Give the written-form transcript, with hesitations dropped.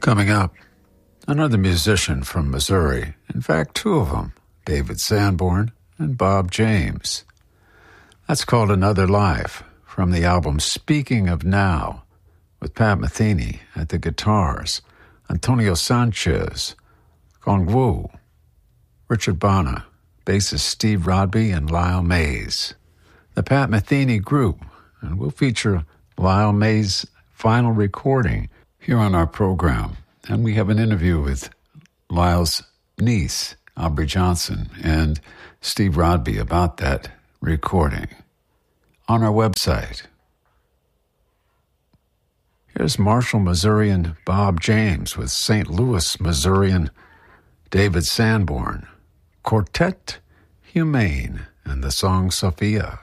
Coming up, another musician from Missouri, in fact, two of them, David Sanborn and Bob James. That's called Another Life, from the album Speaking of Now, with Pat Metheny at the guitars, Antonio Sanchez, Gong Wu, Richard Bana, bassist Steve Rodby, and Lyle Mays. The Pat Metheny Group, and we'll feature Lyle Mays' final recording here on our program. And we have an interview with Lyle's niece, Aubrey Johnson, and Steve Rodby about that recording on our website. Here's Marshall, Missourian Bob James with St. Louis, Missourian David Sanborn, Quartet Humane, and the song Sophia.